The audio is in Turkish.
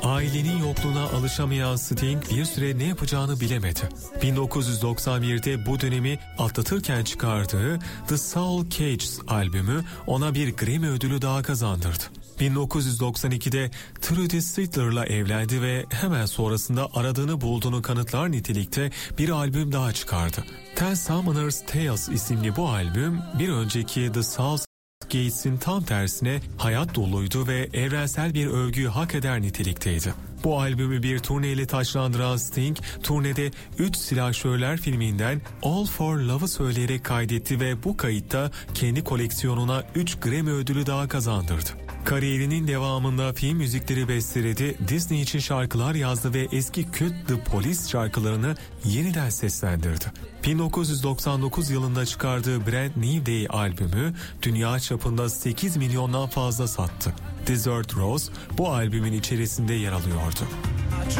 Ailenin yokluğuna alışamayan Sting bir süre ne yapacağını bilemedi. 1991'de bu dönemi atlatırken çıkardığı The Soul Cages albümü ona bir Grammy ödülü daha kazandırdı. 1992'de Trudy Settler'la evlendi ve hemen sonrasında aradığını bulduğunu kanıtlar nitelikte bir albüm daha çıkardı. Ten Summoner's Tales isimli bu albüm bir önceki The Soul Gates'in tam tersine hayat doluydu ve evrensel bir övgüyü hak eder nitelikteydi. Bu albümü bir turneyle taçlandıran Sting, turnede 3 Silahşörler filminden All for Love'ı söyleyerek kaydetti ve bu kayıtta kendi koleksiyonuna 3 Grammy ödülü daha kazandırdı. Kariyerinin devamında film müzikleri besteledi, Disney için şarkılar yazdı ve eski kült The Police şarkılarını yeniden seslendirdi. 1999 yılında çıkardığı Brand New Day albümü dünya çapında 8 milyondan fazla sattı. Desert Rose bu albümün içerisinde yer alıyordu.